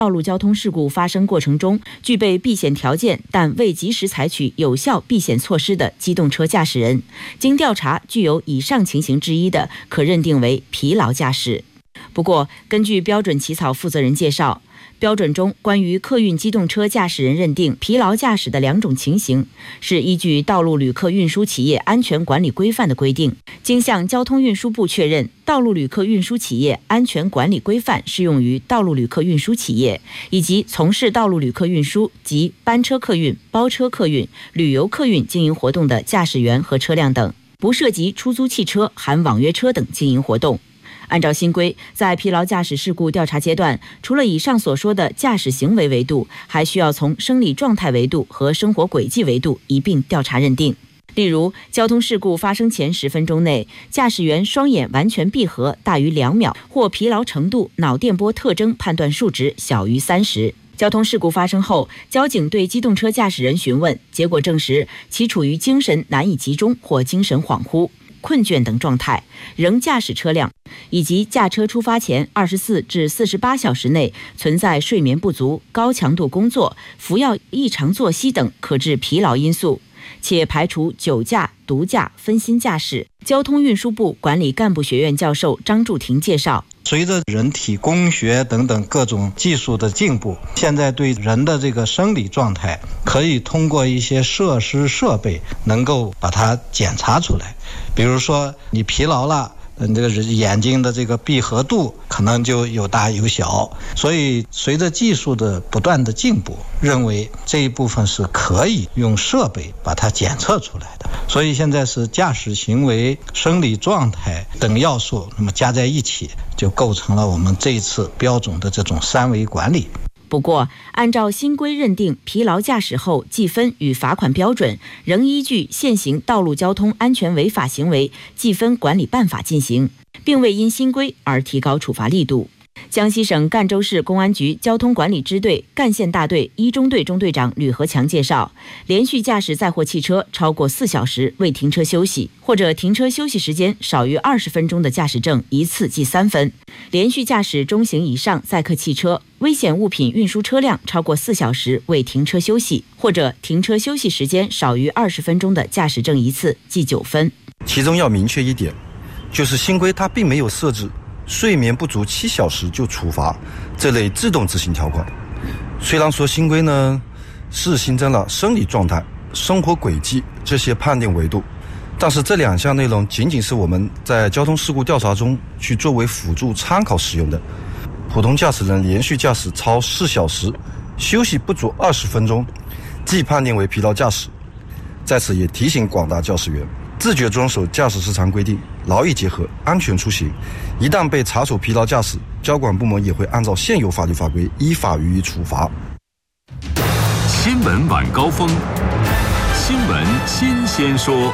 道路交通事故发生过程中具备避险条件但未及时采取有效避险措施的机动车驾驶人，经调查具有以上情形之一的，可认定为疲劳驾驶。不过，根据标准起草负责人介绍，标准中关于客运机动车驾驶人认定疲劳驾驶的2种情形，是依据《道路旅客运输企业安全管理规范》的规定，经向交通运输部确认，《道路旅客运输企业安全管理规范》适用于道路旅客运输企业以及从事道路旅客运输及班车客运、包车客运、旅游客运经营活动的驾驶员和车辆等，不涉及出租汽车、含网约车等经营活动。按照新规，在疲劳驾驶事故调查阶段，除了以上所说的驾驶行为维度，还需要从生理状态维度和生活轨迹维度一并调查认定。例如，交通事故发生前10分钟内，驾驶员双眼完全闭合大于2秒，或疲劳程度脑电波特征判断数值小于30。交通事故发生后，交警对机动车驾驶人询问，结果证实其处于精神难以集中或精神恍惚、困倦等状态，仍驾驶车辆，以及驾车出发前24至48小时内存在睡眠不足、高强度工作、服药异常作息等可致疲劳因素，且排除酒驾、毒驾、分心驾驶。交通运输部管理干部学院教授张柱廷介绍， 随着人体工学等等各种技术的进步，现在对人的这个生理状态可以通过一些设施设备能够把它检查出来。比如说你疲劳了，这个眼睛的这个闭合度可能就有大有小，所以随着技术的不断的进步，认为这一部分是可以用设备把它检测出来的。所以现在是驾驶行为、生理状态等要素，那么加在一起，就构成了我们这一次标准的这种3维管理。 不过，按照新规认定疲劳驾驶后记分与罚款标准，仍依据现行道路交通安全违法行为记分管理办法进行，并未因新规而提高处罚力度。江西省赣州市公安局交通管理支队赣县大队1中队中队长吕和强介绍，连续驾驶载货汽车超过4小时未停车休息，或者停车休息时间少于20分钟的驾驶证一次记3分；连续驾驶中型以上载客汽车、危险物品运输车辆超过4小时未停车休息，或者停车休息时间少于20分钟的驾驶证一次记9分。 其中要明确一点，就是新规它并没有设置睡眠不足7小时就处罚这类自动执行条款。虽然说新规呢是新增了生理状态、生活轨迹这些判定维度，但是这2项内容仅仅是我们在交通事故调查中去作为辅助参考使用的。普通驾驶人连续驾驶超4小时，休息不足20分钟，即判定为疲劳驾驶。在此也提醒广大驾驶员，自觉遵守驾驶时长规定，劳逸结合，安全出行。一旦被查处疲劳驾驶，交管部门也会按照现有法律法规依法予以处罚。 新闻晚高峰，新闻新鲜说。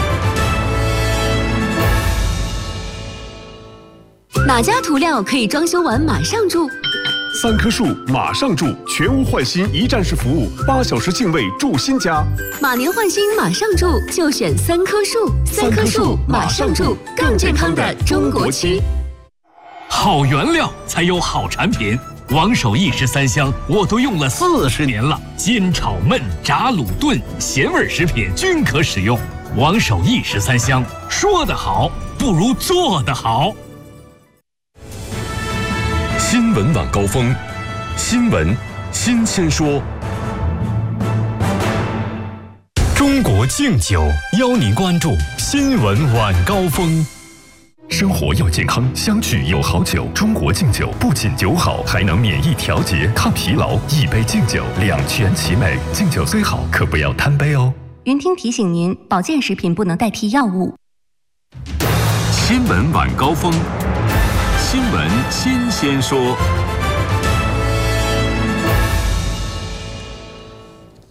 哪家涂料可以装修完马上住 ？3棵树马上住，全屋换新一站式服务，8小时净位住新家。 马年换新马上住，就选3棵树。3棵树马上住，更健康的中国区。 好原料才有好产品，王守义13香我都用了40年了，煎炒焖炸卤炖咸味食品均可使用。王守义13香，说得好不如做得好。 新闻晚高峰，新闻新鲜说。中国敬酒邀您关注新闻晚高峰。生活要健康，相聚有好酒。中国敬酒不仅酒好，还能免疫调节、抗疲劳。一杯敬酒，两全其美。敬酒虽好，可不要贪杯哦。 云听提醒您，保健食品不能代替药物。 新闻晚高峰，新闻新鲜说。 广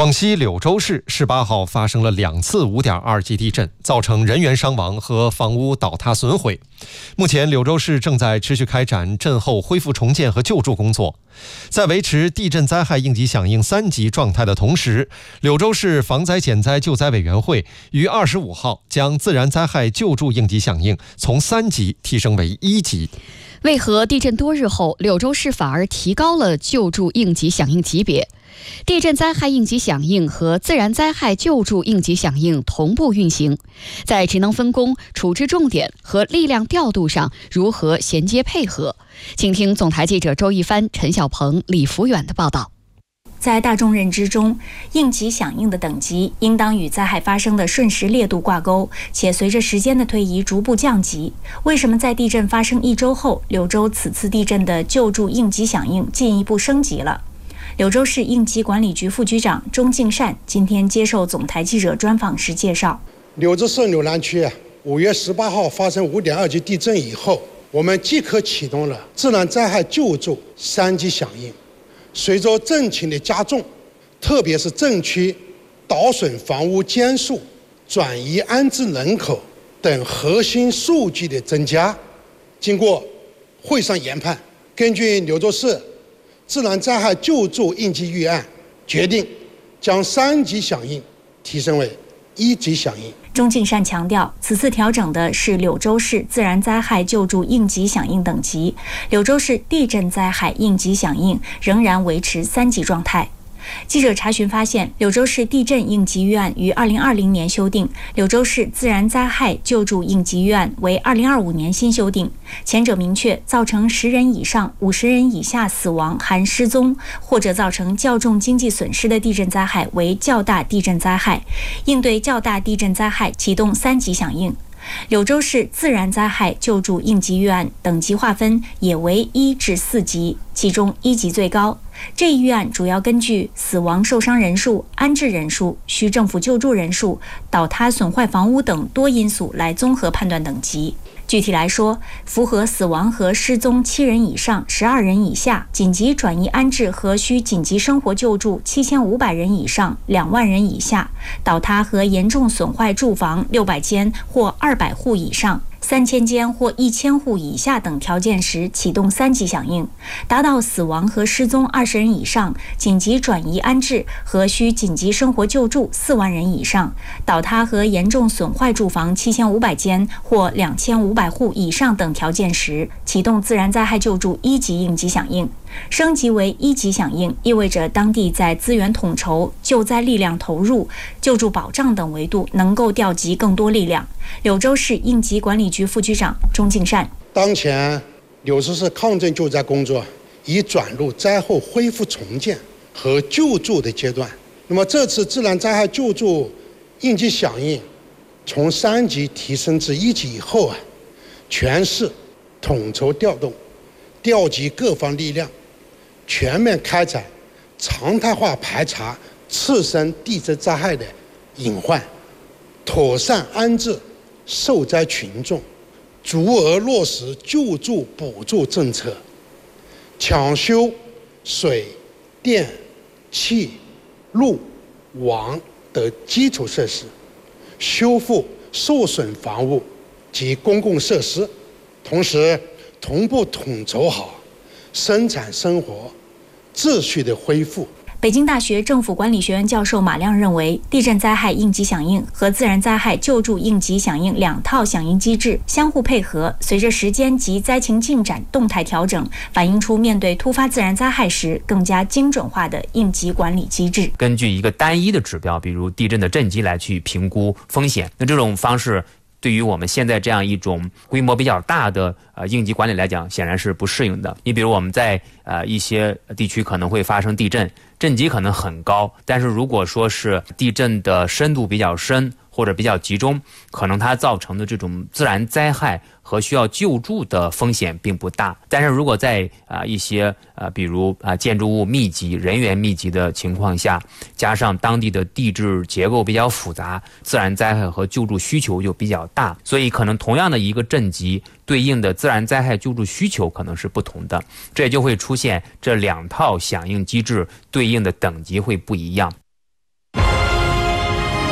广西柳州市18号发生了2次5.2级地震，造成人员伤亡和房屋倒塌损毁。目前柳州市正在持续开展震后恢复重建和救助工作。在维持地震灾害应急响应3级状态的同时，柳州市防灾减灾救灾委员会于25号将自然灾害救助应急响应从3级提升为1级。 为何地震多日后，柳州市反而提高了救助应急响应级别？地震灾害应急响应和自然灾害救助应急响应同步运行，在职能分工、处置重点和力量调度上如何衔接配合？请听总台记者周一帆、陈小鹏、李福远的报道。 在大众认知中，应急响应的等级应当与灾害发生的瞬时烈度挂钩，且随着时间的推移逐步降级。为什么在地震发生1周后，柳州此次地震的救助应急响应进一步升级了？柳州市应急管理局副局长钟敬善今天接受总台记者专访时介绍， 柳州市柳南区5月18号发生5.2级地震以后，我们即刻启动了自然灾害救助3级响应。随着震情的加重，特别是震区倒损房屋间数、转移安置人口等核心数据的增加，经过会上研判，根据柳州市自然灾害救助应急预案，决定将3级响应提升为1级响应。 钟敬善强调，此次调整的是柳州市自然灾害救助应急响应等级，柳州市地震灾害应急响应仍然维持3级状态。记者查询发现，柳州市地震应急预案于2020年修订，柳州市自然灾害救助应急预案为2025年新修订。前者明确，造成10人以上50人以下死亡含失踪，或者造成较重经济损失的地震灾害为较大地震灾害，应对较大地震灾害启动3级响应。柳州市自然灾害救助应急预案等级划分也为1至4级，其中1级最高。这一预案主要根据死亡受伤人数、安置人数、需政府救助人数、倒塌损坏房屋等多因素来综合判断等级。具体来说，符合死亡和失踪7人以上12人以下，紧急转移安置和需紧急生活救助7500人以上2万人以下，倒塌和严重损坏住房600间或200户以上3000间或1000户以下等条件时启动3级响应，达到死亡和失踪20人以上，紧急转移安置和需紧急生活救助4万人以上，倒塌和严重损坏住房7500间或2500户以上等条件时，启动自然灾害救助1级应急响应。升级为1级响应，意味着当地在资源统筹、救灾力量投入、救助保障等维度能够调集更多力量。柳州市应急管理局副局长钟敬善： 当前柳州市抗震救灾工作已转入灾后恢复重建和救助的阶段。那么这次自然灾害救助应急响应从3级提升至1级以后全市统筹调动，调集各方力量，全面开展常态化排查次生地震灾害的隐患，妥善安置受灾群众，足额落实救助补助政策，抢修水电气路网等基础设施，修复受损房屋及公共设施，同时同步统筹好生产生活秩序的恢复。 北京大学政府管理学院教授马亮认为，地震灾害应急响应和自然灾害救助应急响应2套响应机制相互配合，随着时间及灾情进展动态调整，反映出面对突发自然灾害时更加精准化的应急管理机制。 根据一个单一的指标，比如地震的震级来去评估风险，那这种方式对于我们现在这样一种规模比较大的应急管理来讲，显然是不适应的。你比如我们在一些地区可能会发生地震，震级可能很高，但是如果说是地震的深度比较深或者比较集中，可能它造成的这种自然灾害和需要救助的风险并不大。但是如果在一些比如建筑物密集、人员密集的情况下，加上当地的地质结构比较复杂，自然灾害和救助需求就比较大，所以可能同样的一个震级对应的自然灾害救助需求可能是不同的，这也就会出现这2套响应机制对应的等级会不一样。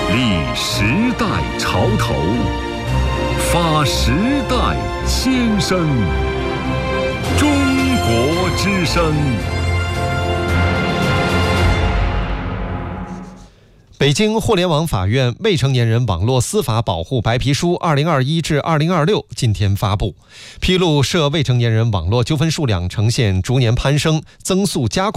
立时代潮头，发时代先声。中国之声。 北京互联网法院未成年人网络司法保护白皮书2021至2026今天发布，披露涉未成年人网络纠纷数量呈现逐年攀升，增速加快。